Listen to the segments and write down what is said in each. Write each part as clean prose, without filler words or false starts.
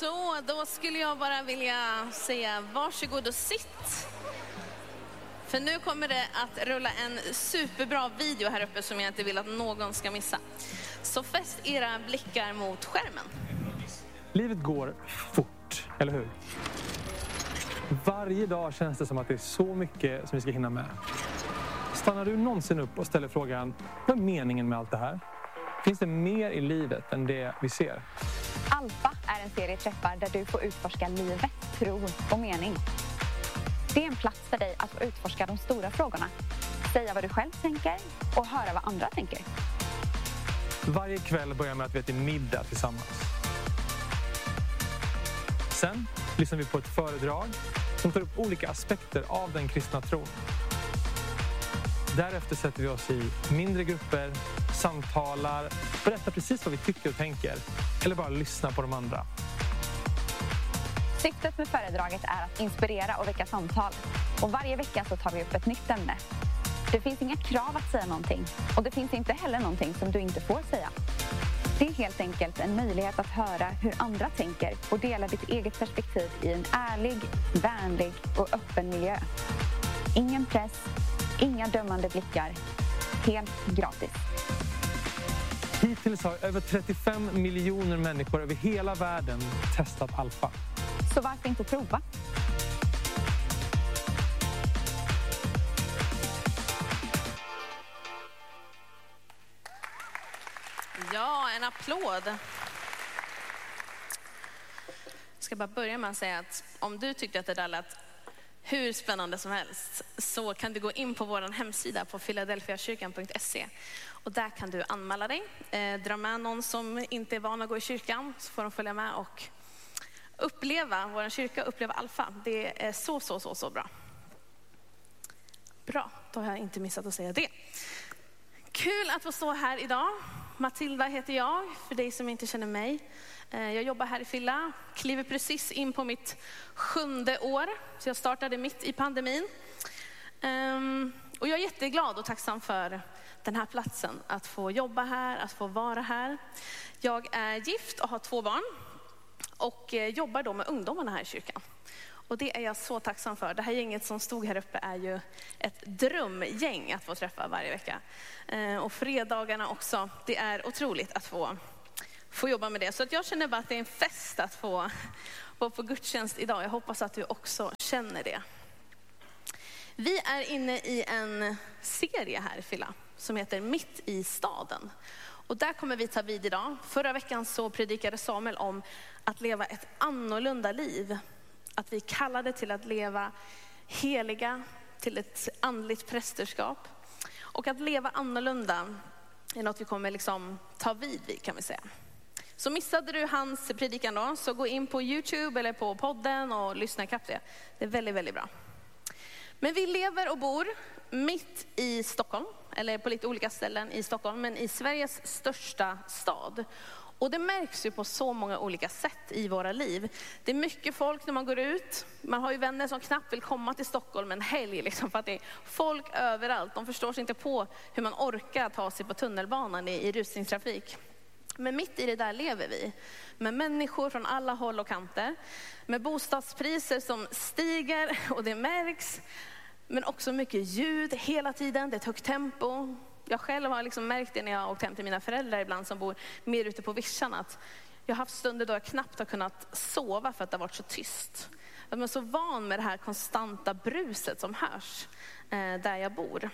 Så, då skulle jag bara vilja säga varsågod och sitt. För nu kommer det att rulla en superbra video här uppe som jag inte vill att någon ska missa. Så fäst era blickar mot skärmen. Livet går fort, eller hur? Varje dag känns det som att det är så mycket som vi ska hinna med. Stannar du någonsin upp och ställer frågan, vad är meningen med allt det här? Finns det mer i livet än det vi ser? Alfa är en serie träffar där du får utforska livet, tro och mening. Det är en plats för dig att få utforska de stora frågorna. Säga vad du själv tänker och höra vad andra tänker. Varje kväll börjar med att vi äter middag tillsammans. Sen lyssnar vi på ett föredrag som tar upp olika aspekter av den kristna tron. Därefter sätter vi oss i mindre grupper, samtalar, berättar precis vad vi tycker och tänker eller bara lyssnar på de andra. Syftet med föredraget är att inspirera och väcka samtal. Och varje vecka så tar vi upp ett nytt ämne. Det finns inga krav att säga någonting och det finns inte heller någonting som du inte får säga. Det är helt enkelt en möjlighet att höra hur andra tänker och dela ditt eget perspektiv i en ärlig, vänlig och öppen miljö. Ingen press, inga dömande blickar. Helt gratis. Hittills har över 35 miljoner människor över hela världen testat Alfa. Så varför inte prova? Ja, en applåd. Jag ska bara börja med att säga att om du tyckte att det där lät hur spännande som helst så kan du gå in på vår hemsida på philadelphiakyrkan.se och där kan du anmäla dig. Dra med någon som inte är van att gå i kyrkan så får de följa med och uppleva vår kyrka, uppleva Alfa. Det är så bra. Bra, då har jag inte missat att säga det. Kul att få stå här idag. Matilda heter jag, för dig som inte känner mig. Jag jobbar här i Filla, kliver precis in på mitt 7:e år. Så jag startade mitt i pandemin. Och jag är jätteglad och tacksam för den här platsen. Att få jobba här, att få vara här. Jag är gift och har 2 barn. Och jobbar då med ungdomarna här i kyrkan. Och det är jag så tacksam för. Det här gänget som stod här uppe är ju ett drömgäng att få träffa varje vecka. Och fredagarna också. Det är otroligt att få jobba med det. Så att jag känner bara att det är en fest att få vara på gudstjänst idag. Jag hoppas att du också känner det. Vi är inne i en serie här i Filla som heter Mitt i staden. Och där kommer vi ta vid idag. Förra veckan så predikade Samuel om att leva ett annorlunda liv. Att vi kallade till att leva heliga, till ett andligt prästerskap. Och att leva annorlunda är något vi kommer liksom ta vid kan vi säga. Så missade du hans predikan då, så gå in på YouTube eller på podden och lyssna ikapp det. Det är väldigt, väldigt bra. Men vi lever och bor mitt i Stockholm, eller på lite olika ställen i Stockholm, men i Sveriges största stad. Och det märks ju på så många olika sätt i våra liv. Det är mycket folk när man går ut. Man har ju vänner som knappt vill komma till Stockholm en helg liksom, för att det är folk överallt. De förstår sig inte på hur man orkar ta sig på tunnelbanan i rusningstrafik. Men mitt i det där lever vi. Med människor från alla håll och kanter. Med bostadspriser som stiger och det märks. Men också mycket ljud hela tiden. Det är ett högt tempo. Jag själv har liksom märkt det när jag har åkt hem till mina föräldrar ibland som bor mer ute på vischan. Att jag har haft stunder då jag knappt har kunnat sova för att det har varit så tyst. Jag är så van med det här konstanta bruset som hörs där jag bor.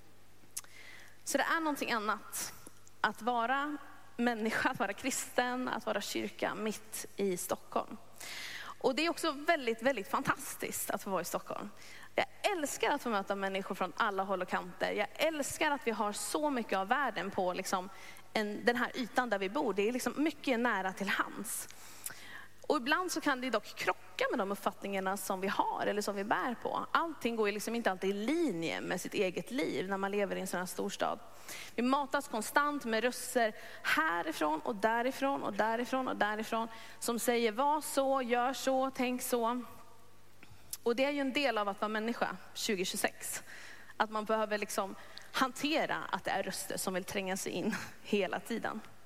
Så det är någonting annat att vara människa, att vara kristen, att vara kyrka mitt i Stockholm. Och det är också väldigt, väldigt fantastiskt att få vara i Stockholm. Jag älskar att få möta människor från alla håll och kanter. Jag älskar att vi har så mycket av världen på liksom den här ytan där vi bor. Det är liksom mycket nära till hands. Och ibland så kan det dock krocka med de uppfattningarna som vi har eller som vi bär på. Allting går ju liksom inte alltid i linje med sitt eget liv när man lever i en sån här storstad. Vi matas konstant med röster härifrån och därifrån och därifrån och därifrån som säger var så, gör så, tänk så. Och det är ju en del av att vara människa 2026. Att man behöver liksom hantera att det är röster som vill tränga sig in hela tiden.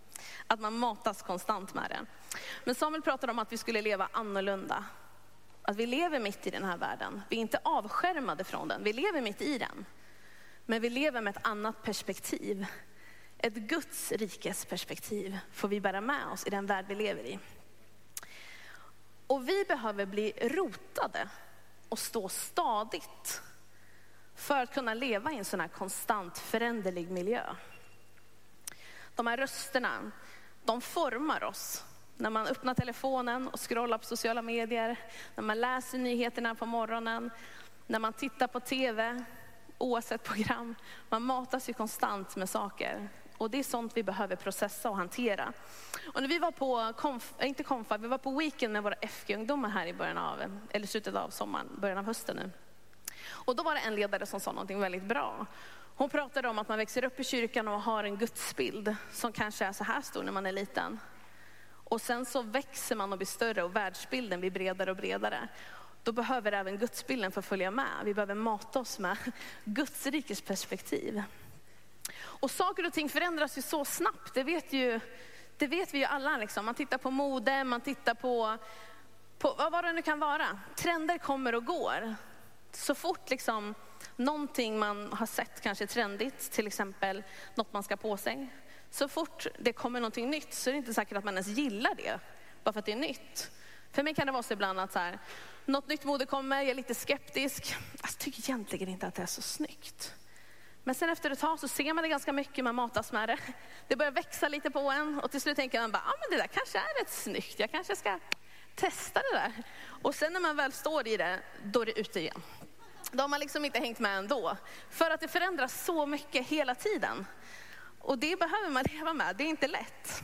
Att man matas konstant med det. Men Samuel pratade om att vi skulle leva annorlunda. Att vi lever mitt i den här världen. Vi är inte avskärmade från den. Vi lever mitt i den. Men vi lever med ett annat perspektiv. Ett Guds rikes perspektiv får vi bära med oss i den värld vi lever i. Och vi behöver bli rotade och stå stadigt för att kunna leva i en sån här konstant föränderlig miljö. De här rösterna, de formar oss. När man öppnar telefonen och scrollar på sociala medier, när man läser nyheterna på morgonen, när man tittar på tv, oavsett program. Man matas ju konstant med saker. Och det är sånt vi behöver processa och hantera. Och när vi var på vi var på weekend med våra FG-ungdomar här i slutet av sommaren, början av hösten nu. Och då var det en ledare som sa någonting väldigt bra. Hon pratade om att man växer upp i kyrkan och har en gudsbild som kanske är så här stor när man är liten. Och sen så växer man och blir större och världsbilden blir bredare och bredare. Då behöver även gudsbilden få följa med. Vi behöver mata oss med Guds rikes perspektiv. Och saker och ting förändras ju så snabbt. Det vet vi ju alla. Liksom. Man tittar på mode, man tittar på vad det nu kan vara. Trender kommer och går. Så fort liksom någonting man har sett kanske trendigt, till exempel något man ska på sig. Så fort det kommer någonting nytt så är det inte säkert att man ens gillar det. Bara för att det är nytt. För mig kan det vara så ibland att så här, något nytt mode kommer, jag är lite skeptisk. Jag tycker egentligen inte att det är så snyggt. Men sen efter ett tag så ser man det ganska mycket, man matas med det. Det börjar växa lite på en och till slut tänker man bara, men det där kanske är rätt snyggt. Jag kanske ska testa det där. Och sen när man väl står i det, då är det ute igen. Då har man liksom inte hängt med ändå. För att det förändras så mycket hela tiden. Och det behöver man leva med, det är inte lätt.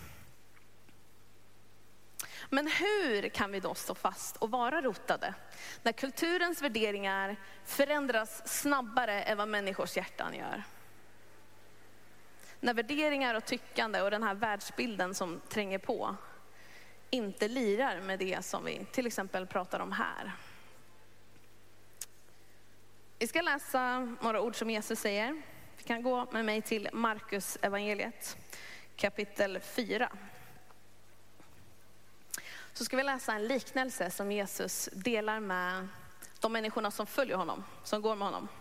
Men hur kan vi då stå fast och vara rotade när kulturens värderingar förändras snabbare än vad människors hjärtan gör? När värderingar och tyckande och den här världsbilden som tränger på inte lirar med det som vi till exempel pratar om här. Vi ska läsa några ord som Jesus säger. Vi kan gå med mig till Markus evangeliet, kapitel 4. Så ska vi läsa en liknelse som Jesus delar med de människorna som följer honom, som går med honom.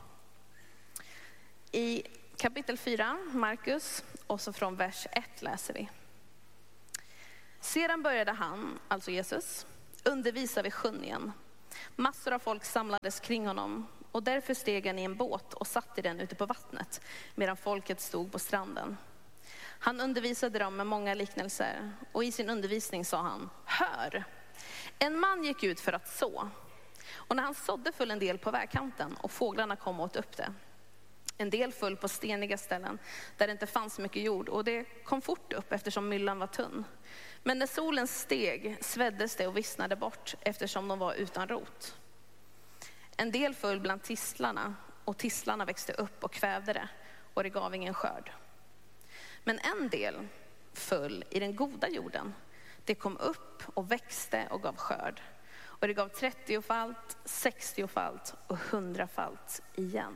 I kapitel 4, Markus, och så från vers 1 läser vi. Sedan började han, alltså Jesus, undervisa vid sjön igen. Massor av folk samlades kring honom och därför steg han i en båt och satt i den ute på vattnet medan folket stod på stranden. Han undervisade dem med många liknelser och i sin undervisning sa han, hör! En man gick ut för att så. Och när han sådde föll en del på vägkanten och fåglarna kom och åt upp det. En del föll på steniga ställen där det inte fanns mycket jord och det kom fort upp eftersom myllan var tunn. Men när solen steg sveddes det och vissnade bort eftersom de var utan rot. En del föll bland tistlarna och tistlarna växte upp och kvävde det och det gav ingen skörd. Men en del föll i den goda jorden. Det kom upp och växte och gav skörd. Och det gav 30-falt, 60-falt och 100-falt igen.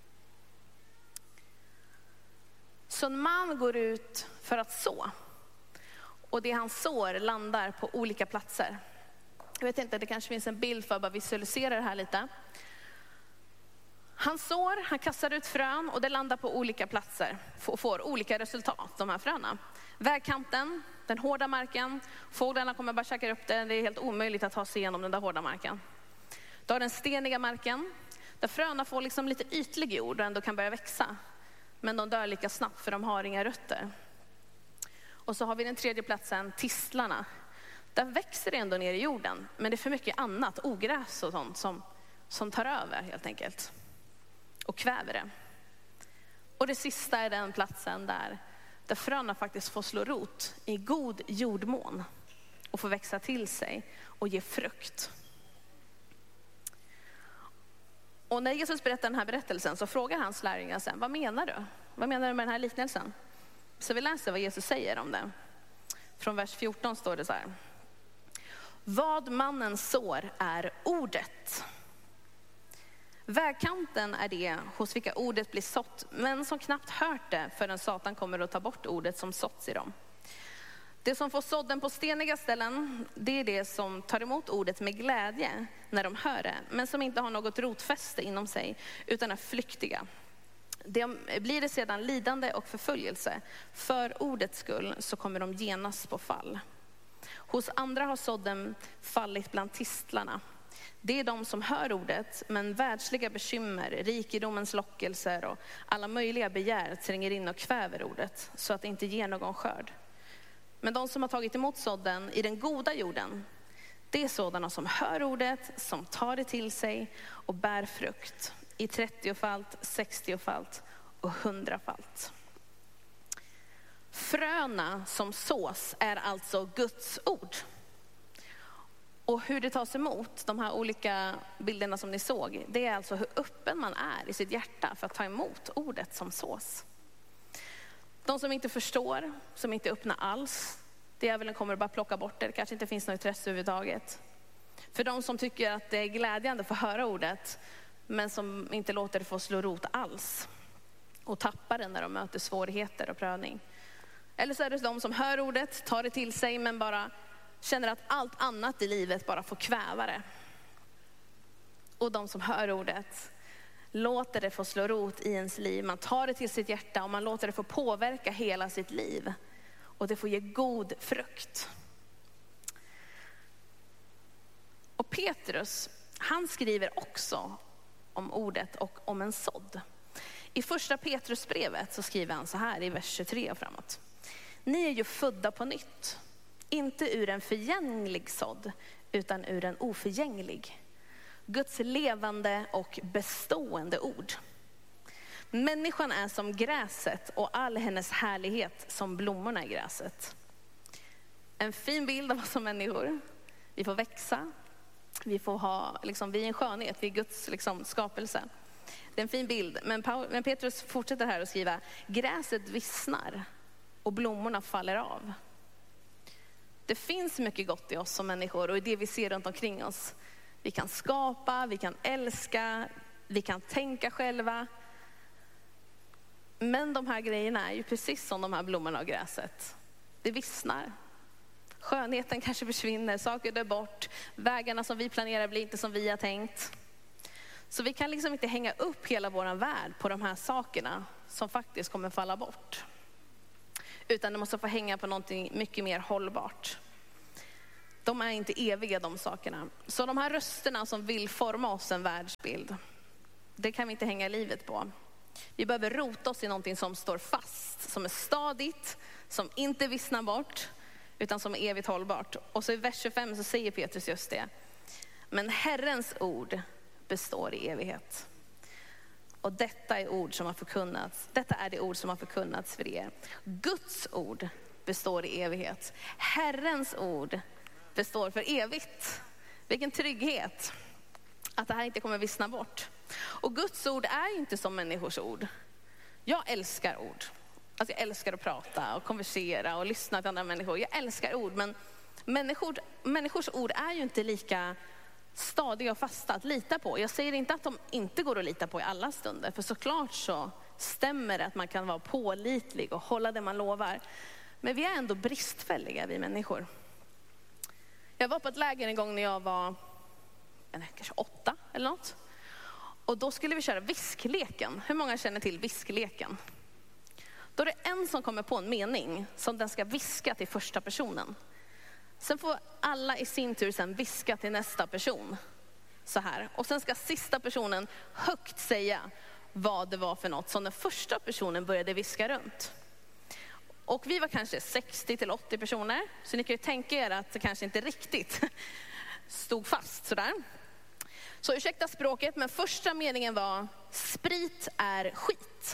Så en man går ut för att så. Och det han sår landar på olika platser. Jag vet inte, det kanske finns en bild för att bara visualisera det här lite. Han sår, han kastar ut frön och det landar på olika platser. Får olika resultat, de här fröna. Vägkanten, den hårda marken. Fåglarna kommer bara käka upp det. Det är helt omöjligt att ta sig igenom den där hårda marken. Då har den steniga marken. Där fröna får liksom lite ytlig jord och ändå kan börja växa. Men de dör lika snabbt för de har inga rötter. Och så har vi den tredje platsen, tistlarna. Där växer det ändå ner i jorden. Men det är för mycket annat, ogräs och sånt som tar över helt enkelt. Och kväver det. Och det sista är den platsen där fröna faktiskt får slå rot i god jordmån. Och får växa till sig och ge frukt. Och när Jesus berättar den här berättelsen så frågar hans lärjungar sen, vad menar du? Vad menar du med den här liknelsen? Så vi läser vad Jesus säger om det. Från vers 14 står det så här. Vad mannen sår är ordet. Vägkanten är det hos vilka ordet blir sått, men som knappt hört det förrän Satan kommer att ta bort ordet som såtts i dem. Det som får sådden på steniga ställen, det är det som tar emot ordet med glädje när de hör det, men som inte har något rotfäste inom sig utan är flyktiga. Blir det sedan lidande och förföljelse för ordets skull, så kommer de genast på fall. Hos andra har sådden fallit bland tistlarna. Det är de som hör ordet, men världsliga bekymmer, rikedomens lockelser och alla möjliga begär tränger in och kväver ordet, så att det inte ger någon skörd. Men de som har tagit emot sådden i den goda jorden, det är sådana som hör ordet, som tar det till sig och bär frukt i 30-falt, 60-falt och 100-falt. Fröna som sås är alltså Guds ord. Och hur det tas emot, de här olika bilderna som ni såg, det är alltså hur öppen man är i sitt hjärta för att ta emot ordet som sås. De som inte förstår, som inte är öppna alls, djävulen kommer bara plocka bort det. Det kanske inte finns något intresse överhuvudtaget. För de som tycker att det är glädjande att få höra ordet, men som inte låter det få slå rot alls och tappar det när de möter svårigheter och prövning. Eller så är det de som hör ordet, tar det till sig, men bara känner att allt annat i livet bara får kväva det. Och de som hör ordet, låter det få slå rot i ens liv. Man tar det till sitt hjärta och man låter det få påverka hela sitt liv. Och det får ge god frukt. Och Petrus, han skriver också om ordet och om en sådd. I första Petrusbrevet så skriver han så här i vers 23 och framåt. Ni är ju födda på nytt. Inte ur en förgänglig sådd, utan ur en oförgänglig. Guds levande och bestående ord. Människan är som gräset och all hennes härlighet som blommorna i gräset. En fin bild av oss som människor. Vi får växa. Vi får ha, vi är en skönhet, vi är Guds skapelse. Det är en fin bild. Men Petrus fortsätter här att skriva: gräset vissnar och blommorna faller av. Det finns mycket gott i oss som människor och i det vi ser runt omkring oss. Vi kan skapa, vi kan älska, vi kan tänka själva. Men de här grejerna är ju precis som de här blommorna och gräset. Det vissnar. Skönheten kanske försvinner, saker dör bort. Vägarna som vi planerar blir inte som vi har tänkt. Så vi kan inte hänga upp hela vår värld på de här sakerna som faktiskt kommer falla bort. Utan det måste få hänga på någonting mycket mer hållbart. De är inte eviga, de sakerna. Så de här rösterna som vill forma oss en världsbild, det kan vi inte hänga livet på. Vi behöver rota oss i någonting som står fast, som är stadigt, som inte vissnar bort, utan som är evigt hållbart. Och så i vers 25 så säger Petrus just det. Men Herrens ord består i evighet. Och detta är ord som har förkunnats. Detta är det ord som har förkunnats för er. Guds ord består i evighet. Herrens ord består för evigt. Vilken trygghet att det här inte kommer vissna bort. Och Guds ord är inte som människors ord. Jag älskar ord. Alltså jag älskar att prata och konversera och lyssna till andra människor. Jag älskar ord, men människors ord är ju inte lika stadiga och fasta att lita på. Jag säger inte att de inte går att lita på i alla stunder. För såklart så stämmer det att man kan vara pålitlig och hålla det man lovar. Men vi är ändå bristfälliga, vi människor. Jag var på ett läger en gång när jag var kanske 8 eller något. Och då skulle vi köra viskleken. Hur många känner till viskleken? Då är det en som kommer på en mening som den ska viska till första personen. Sen får alla i sin tur sen viska till nästa person. Så här. Och sen ska sista personen högt säga vad det var för något som den första personen började viska runt. Och vi var kanske 60-80 personer. Så ni kan ju tänka er att det kanske inte riktigt stod fast sådär. Så ursäkta språket, men första meningen var: sprit är skit.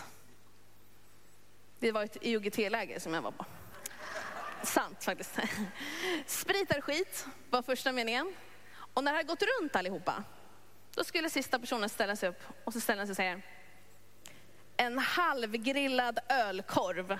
Det var ett IOGT-läger som jag var på. Sant faktiskt. Sprit är skit var första meningen. Och när det hade gått runt allihopa, då skulle sista personen ställa sig upp och så ställer sig och säger: en halvgrillad ölkorv.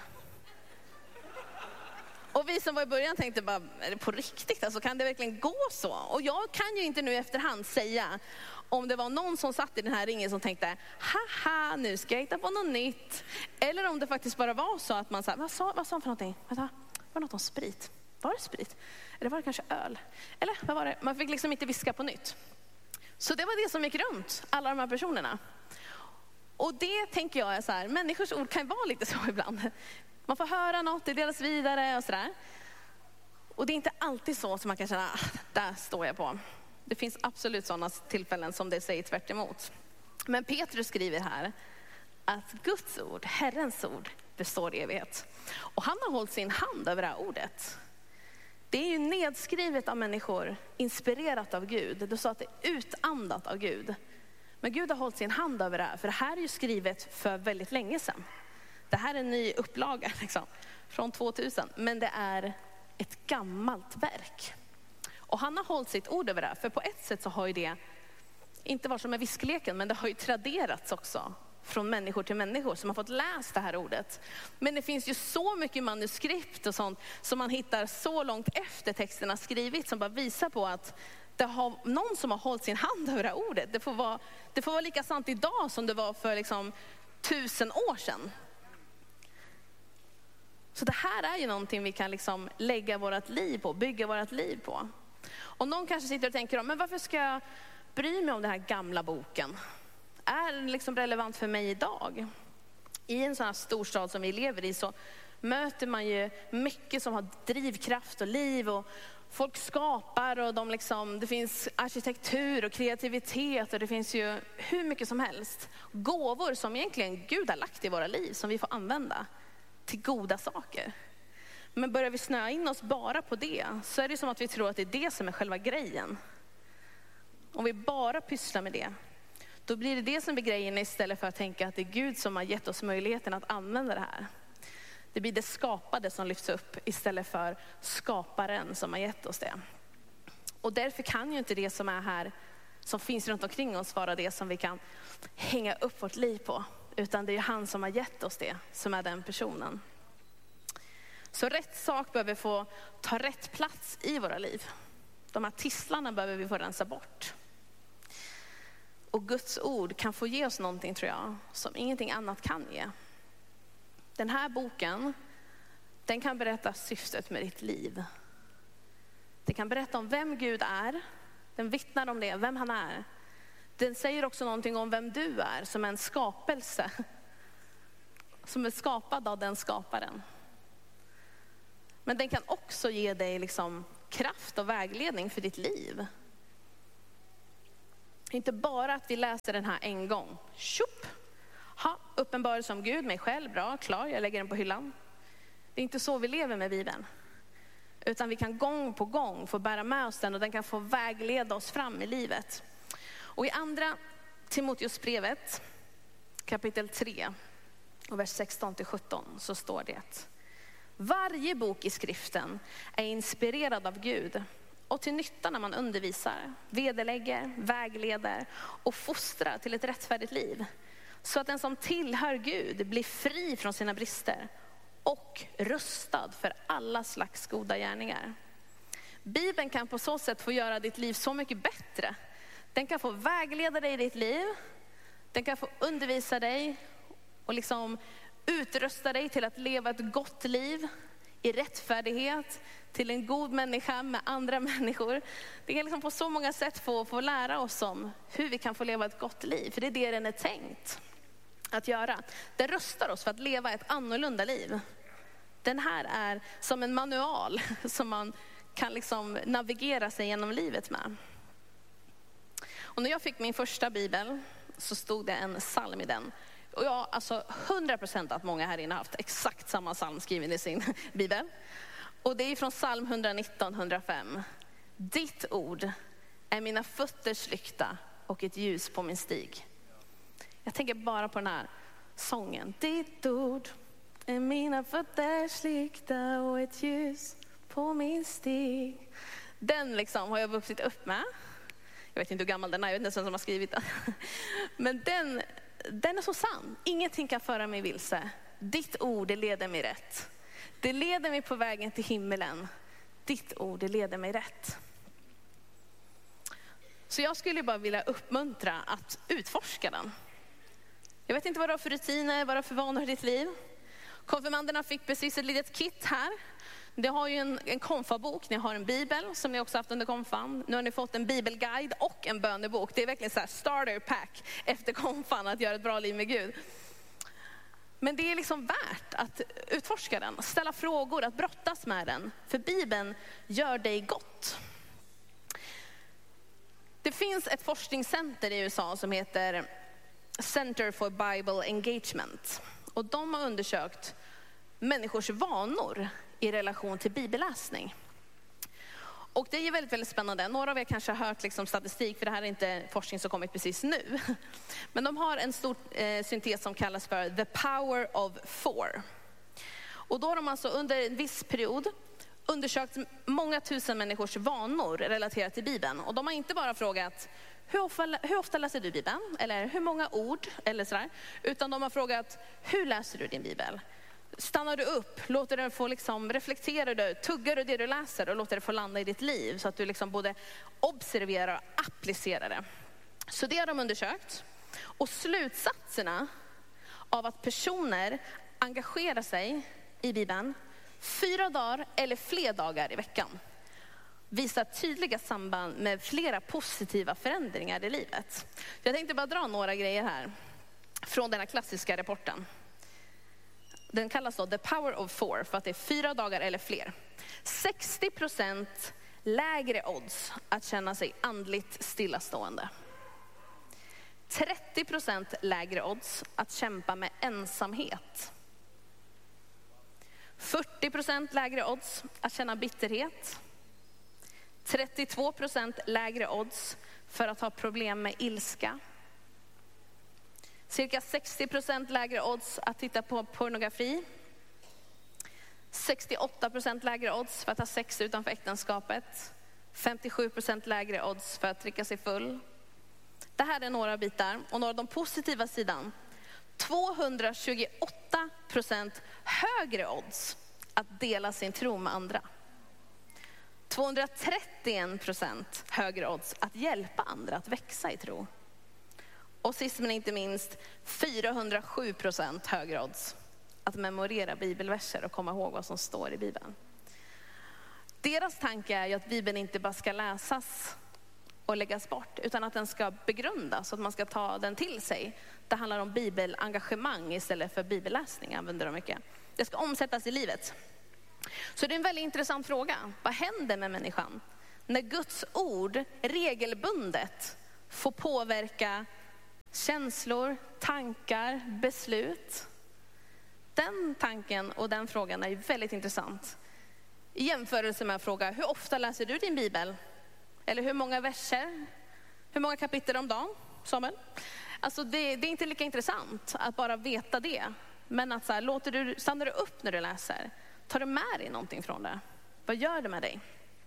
Och vi som var i början tänkte bara, är det på riktigt? Alltså, kan det verkligen gå så? Och jag kan ju inte nu efterhand säga om det var någon som satt i den här ringen som tänkte, haha, nu ska jag hitta på något nytt. Eller om det faktiskt bara var så att man sa, vad sa han för någonting? Var det något om sprit? Var det sprit? Eller var det kanske öl? Eller vad var det? Man fick liksom inte viska på nytt. Så det var det som gick runt, alla de här personerna. Och det tänker jag är så här, människors ord kan vara lite så ibland. Man får höra något, det delas vidare och sådär. Och det är inte alltid så som man kan känna, där står jag på. Det finns absolut sådana tillfällen som det säger tvärt emot. Men Petrus skriver här att Guds ord, Herrens ord, består i evighet. Och han har hållit sin hand över det här ordet. Det är ju nedskrivet av människor, inspirerat av Gud. Du sa att det är utandat av Gud. Men Gud har hållit sin hand över det här, för det här är ju skrivet för väldigt länge sedan. Det här är en ny upplaga liksom, från 2000, men det är ett gammalt verk. Och han har hållit sitt ord över det här, för på ett sätt så har ju det inte varit som med viskleken, men det har ju traderats också från människor till människor som har fått läsa det här ordet. Men det finns ju så mycket manuskript och sånt som man hittar så långt efter texterna skrivit, som bara visar på att det har någon som har hållit sin hand över det här ordet. Det får vara lika sant idag som det var för liksom 1000 år sedan. Så det här är ju någonting vi kan liksom lägga vårt liv på, bygga vårt liv på. Och någon kanske sitter och tänker, men varför ska jag bry mig om den här gamla boken? Är den liksom relevant för mig idag? I en sån här storstad som vi lever i så möter man ju mycket som har drivkraft och liv, och folk skapar, och det finns arkitektur och kreativitet, och det finns ju hur mycket som helst. Gåvor som egentligen Gud har lagt i våra liv som vi får använda till goda saker. Men börjar vi snöa in oss bara på det, så är det som att vi tror att det är det som är själva grejen. Om vi bara pysslar med det, då blir det som blir grejen, istället för att tänka att det är Gud som har gett oss möjligheten att använda det här. Det blir det skapade som lyfts upp istället för skaparen som har gett oss det. Och därför kan ju inte det som är här, som finns runt omkring oss, vara det som vi kan hänga upp vårt liv på. Utan det är han som har gett oss det, som är den personen. Så rätt sak behöver få ta rätt plats i våra liv. De här tisslarna behöver vi få rensa bort. Och Guds ord kan få ge oss någonting, tror jag, som ingenting annat kan ge. Den här boken, den kan berätta syftet med ditt liv. Det kan berätta om vem Gud är. Den vittnar om det, vem han är. Den säger också någonting om vem du är, som en skapelse. Som är skapad av den skaparen. Men den kan också ge dig liksom kraft och vägledning för ditt liv. Inte bara att vi läser den här en gång. Tjup! Uppenbarelse om Gud, mig själv, bra, klar, jag lägger den på hyllan. Det är inte så vi lever med Bibeln. Utan vi kan gång på gång få bära med oss den, och den kan få vägleda oss fram i livet. Och i andra Timoteusbrevet, kapitel 3 och vers 16-17, så står det: varje bok i skriften är inspirerad av Gud och till nytta när man undervisar, vederlägger, vägleder och fostrar till ett rättfärdigt liv. Så att den som tillhör Gud blir fri från sina brister och rustad för alla slags goda gärningar. Bibeln kan på så sätt få göra ditt liv så mycket bättre. Den kan få vägleda dig i ditt liv. Den kan få undervisa dig och liksom utrusta dig till att leva ett gott liv i rättfärdighet, till en god människa med andra människor. Det kan liksom på så många sätt få lära oss om hur vi kan få leva ett gott liv. För det är det den är tänkt att göra. Den rustar oss för att leva ett annorlunda liv. Den här är som en manual som man kan liksom navigera sig genom livet med. Och när jag fick min första bibel så stod det en psalm i den. Och jag, alltså 100% att många här inne har haft exakt samma psalm skriven i sin bibel. Och det är från psalm 119-105. Ditt ord är mina fötters lykta och ett ljus på min stig. Jag tänker bara på den här sången. Ditt ord är mina fötters lykta och ett ljus på min stig. Den liksom har jag vuxit upp med. Jag vet inte hur gammal den är, jag vet inte vem som har skrivit den. Men den är så sann. Ingenting kan föra mig vilse. Ditt ord, det leder mig rätt. Det leder mig på vägen till himmelen. Ditt ord, det leder mig rätt. Så jag skulle bara vilja uppmuntra att utforska den. Jag vet inte vad du har för rutiner, vad du har för vanor i ditt liv. Konfirmanderna fick precis ett litet kit här. Det har ju en konfabok, ni har en bibel som ni också haft under konfan. Nu har ni fått en bibelguide och en bönebok. Det är verkligen så här starter pack efter konfan att göra ett bra liv med Gud. Men det är liksom värt att utforska den, ställa frågor, att brottas med den. För Bibeln gör dig gott. Det finns ett forskningscenter i USA som heter Center for Bible Engagement. Och de har undersökt människors vanor i relation till bibelläsning. Och det är väldigt, väldigt spännande. Några av er kanske har hört liksom statistik, för det här är inte forskning som kommit precis nu. Men de har en stor syntes som kallas för The Power of Four. Och då har de alltså under en viss period undersökt många tusen människors vanor relaterat till Bibeln. Och de har inte bara frågat hur ofta läser du Bibeln? Eller hur många ord? Eller sådär. Utan de har frågat, hur läser du din Bibel? Stannar du upp, låter den få liksom reflektera, tuggar du det du läser och låter det få landa i ditt liv. Så att du liksom både observerar och applicerar det. Så det har de undersökt. Och slutsatserna av att personer engagerar sig i Bibeln 4 dagar eller fler dagar i veckan visar tydliga samband med flera positiva förändringar i livet. Jag tänkte bara dra några grejer här från den här klassiska rapporten. Den kallas då The Power of Four för att det är 4 dagar eller fler. 60% lägre odds att känna sig andligt stillastående. 30% lägre odds att kämpa med ensamhet. 40% lägre odds att känna bitterhet. 32% lägre odds för att ha problem med ilska. Cirka 60% lägre odds att titta på pornografi. 68% lägre odds för att ha sex utanför äktenskapet. 57% lägre odds för att dricka sig full. Det här är några bitar. Och några av de positiva sidan. 228% högre odds att dela sin tro med andra. 231% högre odds att hjälpa andra att växa i tro. Och sist men inte minst 407% högre odds att memorera bibelverser och komma ihåg vad som står i Bibeln. Deras tanke är ju att Bibeln inte bara ska läsas och läggas bort, utan att den ska begrundas, så att man ska ta den till sig. Det handlar om bibelengagemang istället för bibelläsning, använder de mycket. Det ska omsättas i livet. Så det är en väldigt intressant fråga. Vad händer med människan när Guds ord regelbundet får påverka känslor, tankar, beslut? Den tanken och den frågan är väldigt intressant. I jämförelse med att fråga, hur ofta läser du din Bibel? Eller hur många verser? Hur många kapitel om dagen, Samuel? Alltså det är inte lika intressant att bara veta det. Men att så här, stannar du upp när du läser? Tar du med dig någonting från det? Vad gör det med dig?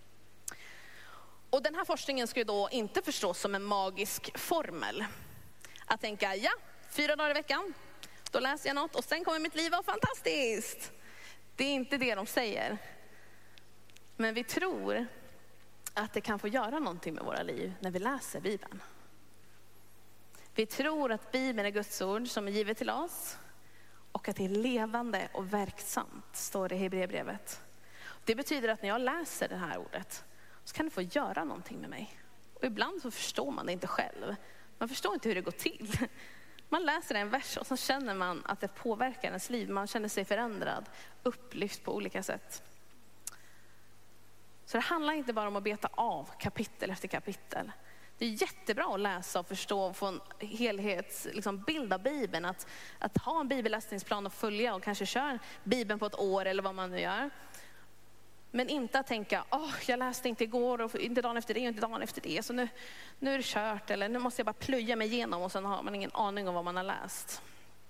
Och den här forskningen ska ju då inte förstås som en magisk formel. Att tänka, 4 dagar i veckan, då läser jag något och sen kommer mitt liv vara fantastiskt. Det är inte det de säger. Men vi tror att det kan få göra någonting med våra liv när vi läser Bibeln. Vi tror att Bibeln är Guds ord som är givet till oss. Och att det är levande och verksamt, står det i Hebreerbrevet. Det betyder att när jag läser det här ordet så kan det få göra någonting med mig. Och ibland så förstår man det inte själv. Man förstår inte hur det går till. Man läser en vers och så känner man att det påverkar ens liv. Man känner sig förändrad, upplyft på olika sätt. Så det handlar inte bara om att beta av kapitel efter kapitel. Det är jättebra att läsa och förstå och få en helhetsbild av Bibeln. Att ha en bibelläsningsplan och följa och kanske köra Bibeln på ett år eller vad man nu gör. Men inte att tänka, jag läste inte igår och inte dagen efter det och inte dagen efter det. Så nu är det kört, eller nu måste jag bara plöja mig igenom och sen har man ingen aning om vad man har läst.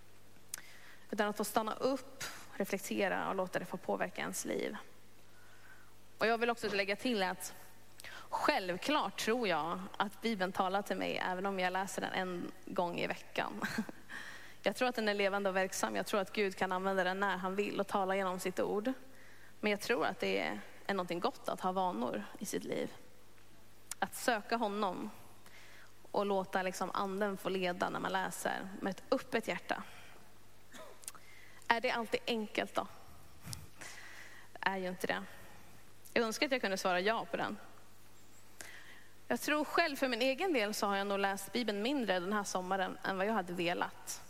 Utan att få stanna upp, reflektera och låta det få påverka ens liv. Och jag vill också lägga till att självklart tror jag att Bibeln talar till mig även om jag läser den en gång i veckan. Jag tror att den är levande och verksam. Jag tror att Gud kan använda den när han vill och tala genom sitt ord. Men jag tror att det är någonting gott att ha vanor i sitt liv. Att söka honom och låta anden få leda när man läser med ett öppet hjärta. Är det alltid enkelt då? är ju inte det. Jag önskar att jag kunde svara ja på den. Jag tror själv för min egen del så har jag nog läst Bibeln mindre den här sommaren än vad jag hade velat.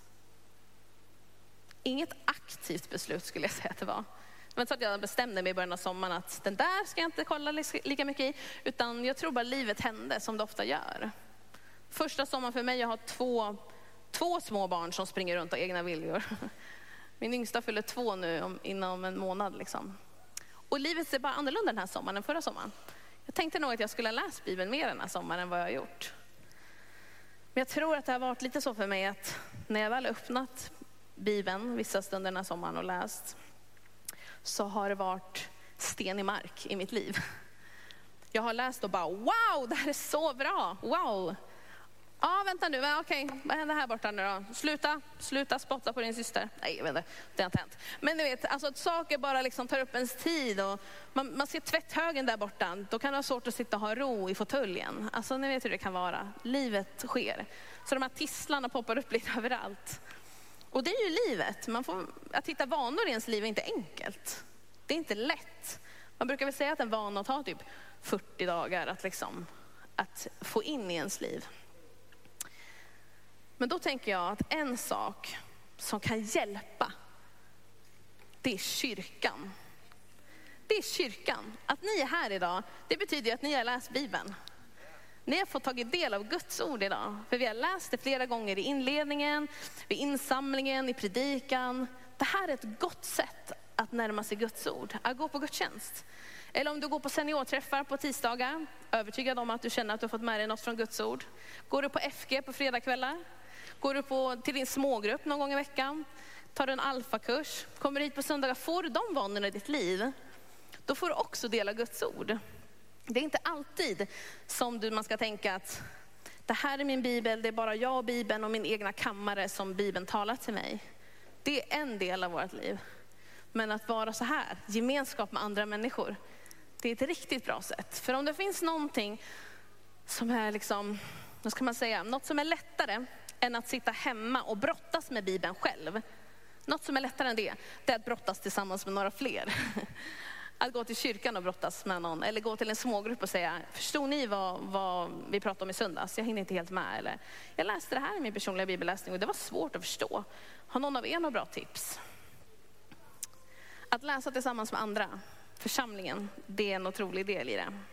Inget aktivt beslut skulle jag säga att det var. Det var inte så att jag bestämde mig i början av sommaren att den där ska jag inte kolla lika mycket i. Utan jag tror bara livet hände som det ofta gör. Första sommaren för mig, jag har två små barn som springer runt av egna viljor. Min yngsta fyller 2 nu inom en månad liksom. Och livet ser bara annorlunda den här sommaren än förra sommaren. Jag tänkte nog att jag skulle ha läst Bibeln mer den här sommaren än vad jag har gjort. Men jag tror att det har varit lite så för mig att när jag väl öppnat Bibeln vissa stunder den här sommaren och läst, så har det varit sten i mark i mitt liv. Jag har läst och bara, wow, det här är så bra, wow. Ja, vänta nu, men okej, vad händer här borta nu då? Sluta spotta på din syster. Nej, jag vet inte, det har inte hänt. Men ni vet, alltså att saker bara liksom tar upp ens tid och man ser tvätthögen där borta. Då kan det vara svårt att sitta och ha ro i fåtöljen. Alltså ni vet hur det kan vara. Livet sker. Så de här tisslarna poppar upp lite överallt. Och det är ju livet. Att hitta vanor i ens liv är inte enkelt. Det är inte lätt. Man brukar väl säga att en vana tar typ 40 dagar att få in i ens liv. Men då tänker jag att en sak som kan hjälpa, det är kyrkan. Det är kyrkan. Att ni är här idag, det betyder att ni har läst Bibeln. Ni har fått tagit del av Guds ord idag. För vi har läst det flera gånger i inledningen, vid insamlingen, i predikan. Det här är ett gott sätt att närma sig Guds ord. Att gå på gudstjänst. Eller om du går på seniorträffar på tisdagar, övertygad om att du känner att du har fått med dig något från Guds ord. Går du på FG på fredagskvällar? Går du till din smågrupp någon gång i veckan? Tar du en alfakurs? Kommer hit på söndagar? Får du de vanorna i ditt liv? Då får du också dela Guds ord. Det är inte alltid som man ska tänka att det här är min bibel, det är bara jag och Bibeln och min egna kammare som Bibeln talar till mig. Det är en del av vårt liv. Men att vara så här, gemenskap med andra människor, det är ett riktigt bra sätt. För om det finns någonting som är vad ska man säga, något som är lättare än att sitta hemma och brottas med Bibeln själv. Något som är lättare än det är att brottas tillsammans med några fler. Att gå till kyrkan och brottas med någon. Eller gå till en smågrupp och säga, förstod ni vad vi pratade om i söndags? Jag hinner inte helt med. Eller, jag läste det här i min personliga bibelläsning och det var svårt att förstå. Har någon av er några bra tips? Att läsa tillsammans med andra, församlingen, det är en otrolig del i det.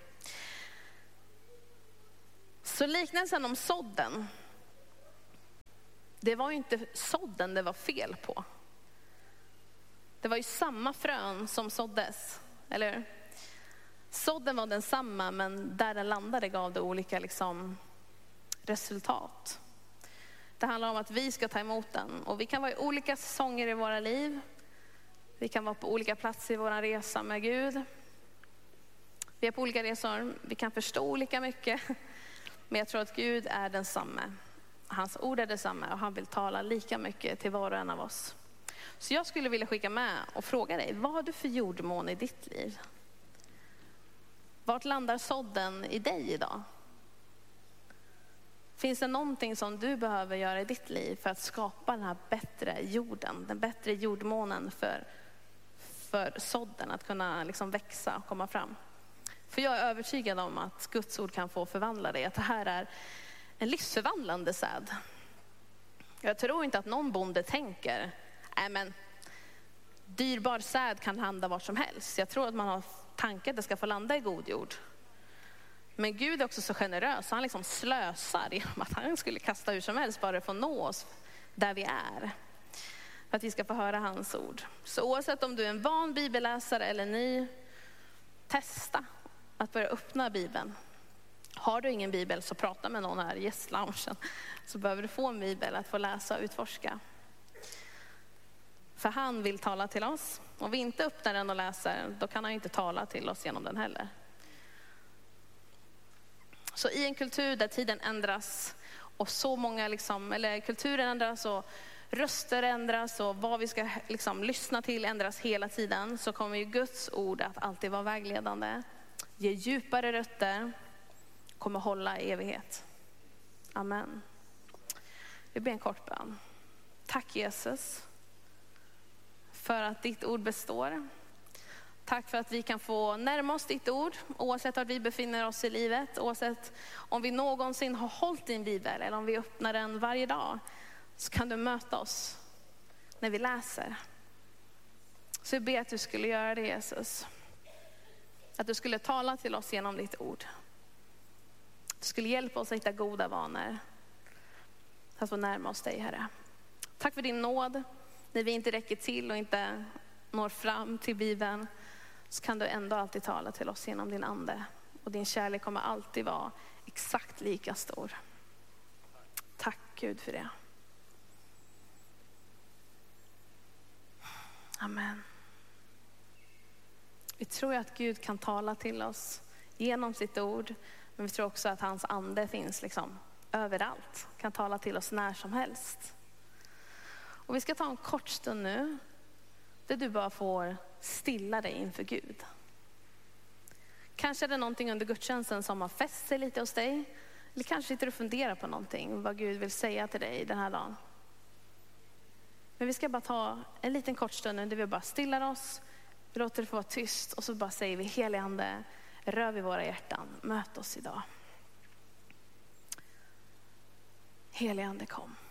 Så liknelsen om sådden, det var ju inte sådden det var fel på. Det var ju samma frön som såddes, eller hur? Sådden var densamma, men där den landade gav det olika resultat. Det handlar om att vi ska ta emot den. Och vi kan vara i olika säsonger i våra liv. Vi kan vara på olika platser i vår resa med Gud. Vi är på olika resor. Vi kan förstå olika mycket. Men jag tror att Gud är densamme. Hans ord är detsamma och han vill tala lika mycket till var och en av oss. Så jag skulle vilja skicka med och fråga dig, vad har du för jordmån i ditt liv? Vart landar sådden i dig idag? Finns det någonting som du behöver göra i ditt liv för att skapa den här bättre jorden, den bättre jordmånen för sådden att kunna växa och komma fram? För jag är övertygad om att Guds ord kan få förvandla dig, att det här är en livsförvandlande säd. Jag tror inte att någon bonde tänker, men dyrbar säd kan landa var som helst. Jag tror att man har tanken att det ska få landa i god jord. Men Gud är också så generös. Han slösar genom att han skulle kasta hur som helst bara för att nå oss där vi är. För att vi ska få höra hans ord. Så oavsett om du är en van bibelläsare eller ny, testa att börja öppna Bibeln. Har du ingen bibel så prata med någon här i gästloungen. Så behöver du få en bibel att få läsa och utforska. För han vill tala till oss. Om vi inte öppnar den och läser, då kan han inte tala till oss genom den heller. Så i en kultur där tiden ändras och så många kulturen ändras och röster ändras och vad vi ska lyssna till ändras hela tiden, så kommer ju Guds ord att alltid vara vägledande. Ge djupare rötter, kommer hålla i evighet. Amen. Vi ber en kort bön. Tack Jesus för att ditt ord består. Tack för att vi kan få närma oss ditt ord, oavsett var vi befinner oss i livet. Oavsett om vi någonsin har hållit din bibel eller om vi öppnar den varje dag, så kan du möta oss när vi läser. Så jag ber att du skulle göra det, Jesus. Att du skulle tala till oss genom ditt ord. Du skulle hjälpa oss att hitta goda vanor. Så att få närma oss dig, Herre. Tack för din nåd. När vi inte räcker till och inte når fram till Bibeln, så kan du ändå alltid tala till oss genom din ande. Och din kärlek kommer alltid vara exakt lika stor. Tack Gud för det. Amen. Vi tror att Gud kan tala till oss genom sitt ord. Men vi tror också att hans ande finns liksom överallt. Kan tala till oss när som helst. Och vi ska ta en kort stund nu, där du bara får stilla dig inför Gud. Kanske är det någonting under gudstjänsten som har fäst sig lite hos dig. Eller kanske sitter du och funderar på någonting, vad Gud vill säga till dig den här dagen. Men vi ska bara ta en liten kort stund där vi bara stillar oss. Vi låter det få vara tyst och så bara säger vi: helige ande, rör vid våra hjärtan, möt oss idag. Helige ande, kom.